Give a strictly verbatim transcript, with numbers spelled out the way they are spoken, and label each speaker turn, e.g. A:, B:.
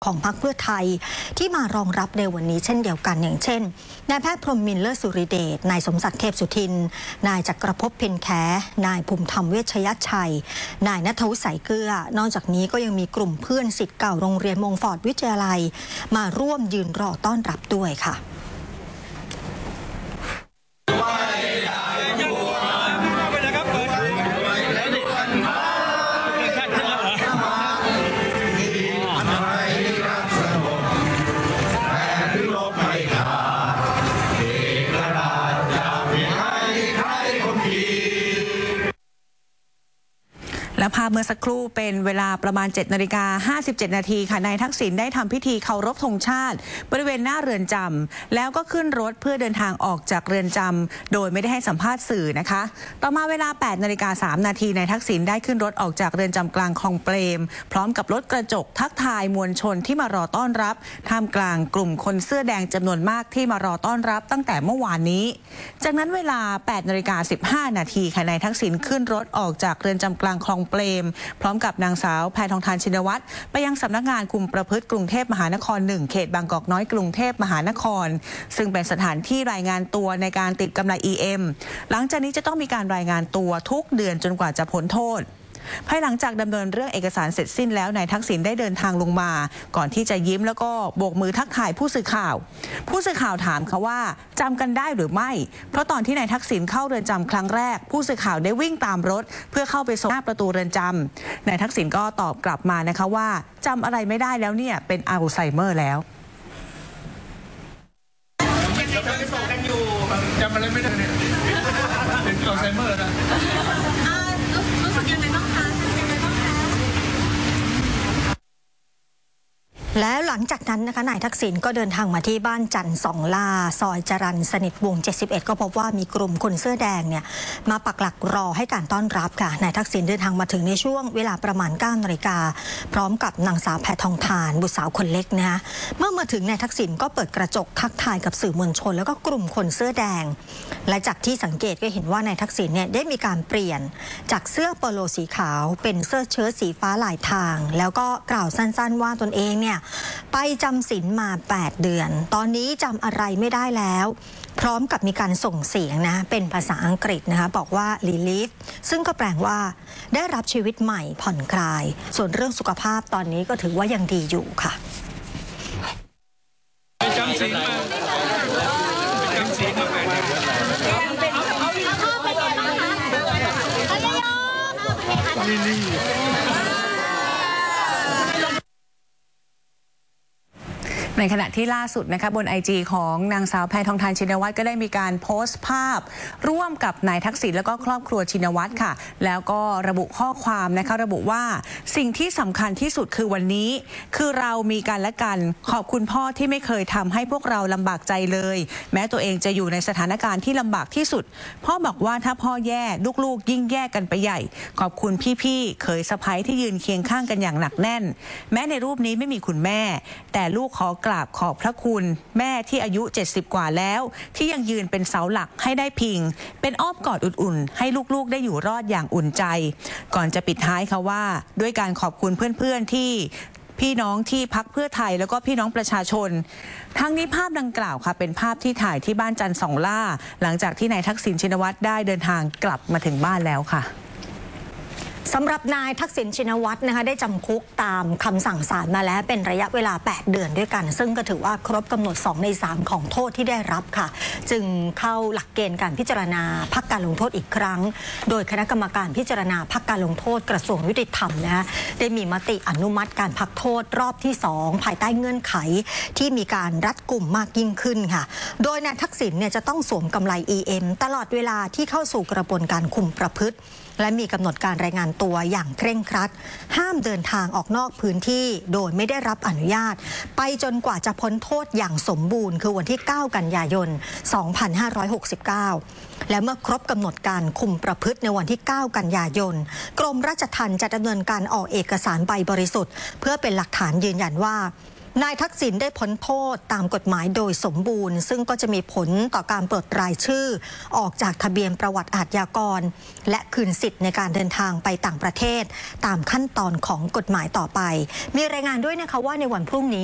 A: ของพรรคเพื่อไทยที่มารองรับในวันนี้เช่นเดียวกันอย่างเช่นนายแพทย์พรหมมินทร์เลิศสุริเดชนายสมศักดิ์เทพสุทินนายจักรภพเพ็ญแขนายภูมิธรรมเวชยชัยนายณัฐวุฒิสายเกลือนอกจากนี้ก็ยังมีกลุ่มเพื่อนศิษย์เก่าโรงเรียนมงฟอร์ดวิทยาลัยมาร่วมยืนรอต้อนรับด้วยค่ะ
B: และภาพเมื่อสักครู่เป็นเวลาประมาณ เจ็ดนาฬิกาห้าสิบเจ็ด นาทีค่ะนายทักษิณได้ทำพิธีเคารพธงชาติบริเวณหน้าเรือนจำแล้วก็ขึ้นรถเพื่อเดินทางออกจากเรือนจำโดยไม่ได้ให้สัมภาษณ์สื่อนะคะต่อมาเวลา แปดนาฬิกาสาม นาทีนายทักษิณได้ขึ้นรถออกจากเรือนจำกลางคลองเปรมพร้อมกับรถกระจกทักทายมวลชนที่มารอต้อนรับท่ามกลางกลุ่มคนเสื้อแดงจำนวนมากที่มารอต้อนรับตั้งแต่เมื่อวานนี้จากนั้นเวลา แปดนาฬิกาสิบห้า นาทีค่ะนายทักษิณขึ้นรถออกจากเรือนจำกลางคลองเปรมพร้อมกับนางสาวแพทองธารชินวัตรไปยังสำนักงานคุมประพฤติกรุงเทพมหานครหนึ่งเขตบางกอกน้อยกรุงเทพมหานครซึ่งเป็นสถานที่รายงานตัวในการติดกำไร อี เอ็ม หลังจากนี้จะต้องมีการรายงานตัวทุกเดือนจนกว่าจะพ้นโทษภายหลังจากดำเนินเรื่องเอกสารเสร็จสิ้นแล้วนายทักษิณได้เดินทางลงมาก่อนที่จะยิ้มแล้วก็โบกมือทักทายผู้สื่อข่าวผู้สื่อข่าวถามเขาว่าจำกันได้หรือไม่เพราะตอนที่นายทักษิณเข้าเรือนจำครั้งแรกผู้สื่อข่าวได้วิ่งตามรถเพื่อเข้าไปส่งหน้าประตูเรือนจำนายทักษิณก็ตอบกลับมานะคะว่าจำอะไรไม่ได้แล้วเนี่ยเป็นอัลไซเมอร์แล้ว
C: จำอะไรไม่ได้เนี่ยเป็นอัลไซเมอร์นะ
A: รู้สึกยังไงบ้างคะแล้วหลังจากนั้นนะคะนายทักษิณก็เดินทางมาที่บ้านจันทร์สองล่าซอยจรัญสนิทวงศ์เจ็ดสิบเอ็ดก็พบว่ามีกลุ่มคนเสื้อแดงเนี่ยมาปักหลักรอให้การต้อนรับค่ะนายทักษิณเดินทางมาถึงในช่วงเวลาประมาณ เก้านาฬิกาพร้อมกับนางสาวแพทองธารบุตรสาวคนเล็กนะคะเมื่อมาถึงนายทักษิณก็เปิดกระจกทักทายกับสื่อมวลชนแล้วก็กลุ่มคนเสื้อแดงและจากที่สังเกตก็เห็นว่านายทักษิณเนี่ยได้มีการเปลี่ยนจากเสื้อโปโลสีขาวเป็นเสื้อเชิ้ตสีฟ้าลายทางแล้วก็กล่าวสั้นๆว่าตนเองเนี่ยไปจำศีลมาแปดเดือนตอนนี้จำอะไรไม่ได้แล้วพร้อมกับมีการส่งเสียงนะเป็นภาษาอังกฤษนะคะบอกว่า relief ซึ่งก็แปลว่าได้รับชีวิตใหม่ผ่อนคลายส่วนเรื่องสุขภาพตอนนี้ก็ถือว่ายังดีอยู่ค่ะ
C: ไปจำศีลมาไปจำศีลมาแปดเดือนนี่
B: ในขณะที่ล่าสุดนะคะบน ไอ จี ของนางสาวแพทองธารชินวัตรก็ได้มีการโพสต์ภาพร่วมกับนายทักษิณแล้วก็ครอบครัวชินวัตรค่ะแล้วก็ระบุข้อความนะคะระบุว่าสิ่งที่สำคัญที่สุดคือวันนี้คือเรามีกันและกันขอบคุณพ่อที่ไม่เคยทำให้พวกเราลำบากใจเลยแม้ตัวเองจะอยู่ในสถานการณ์ที่ลำบากที่สุดพ่อบอกว่าถ้าพ่อแย่ลูกๆยิ่งแย่กันไปใหญ่ขอบคุณพี่ๆเขยสะใภ้ที่ยืนเคียงข้างกันอย่างหนักแน่นแม้ในรูปนี้ไม่มีคุณแม่แต่ลูกขอกราบขอบพระคุณแม่ที่อายุเจ็ดสิบกว่าแล้วที่ยังยืนเป็นเสาหลักให้ได้พิงเป็นอ้อมกอดอุ่นๆให้ลูกๆได้อยู่รอดอย่างอุ่นใจก่อนจะปิดท้ายค่ะว่าด้วยการขอบคุณเพื่อนๆที่พี่น้องที่พรรคเพื่อไทยแล้วก็พี่น้องประชาชนทั้งนี้ภาพดังกล่าวค่ะเป็นภาพที่ถ่ายที่บ้านจันทร์สองล่าหลังจากที่นายทักษิณชินวัตรได้เดินทางกลับมาถึงบ้านแล้วค่ะ
A: สำหรับนายทักษิณชินวัตรนะคะได้จำคุกตามคำสั่งศาลมาแล้วเป็นระยะเวลาแปดเดือนด้วยกันซึ่งก็ถือว่าครบกำหนดสองในสามของโทษที่ได้รับค่ะจึงเข้าหลักเกณฑ์การพิจารณาพักการลงโทษอีกครั้งโดยคณะกรรมการพิจารณาพักการลงโทษกระทรวงยุติธรรมนะได้มีมติอนุมัติการพักโทษรอบที่สองภายใต้เงื่อนไขที่มีการรัดกุมมากยิ่งขึ้นค่ะโดยนายทักษิณเนี่ยจะต้องสวมกำไร อี เอ็ม ตลอดเวลาที่เข้าสู่กระบวนการคุมประพฤติและมีกำหนดการรายงานตัวอย่างเคร่งครัดห้ามเดินทางออกนอกพื้นที่โดยไม่ได้รับอนุญาตไปจนกว่าจะพ้นโทษอย่างสมบูรณ์คือวันที่เก้ากันยายนสองพันห้าร้อยหกสิบเก้าและเมื่อครบกำหนดการคุมประพฤติในวันที่เก้ากันยายนกรมราชทัณฑ์จะดำเนินการออกเอกสารใบบริสุทธิ์เพื่อเป็นหลักฐานยืนยันว่านายทักษิณได้พ้นโทษตามกฎหมายโดยสมบูรณ์ซึ่งก็จะมีผลต่อการปลดรายชื่อออกจากทะเบียนประวัติอาชญากรและคืนสิทธิ์ในการเดินทางไปต่างประเทศตามขั้นตอนของกฎหมายต่อไปมีรายงานด้วยนะคะว่าในวันพรุ่งนี้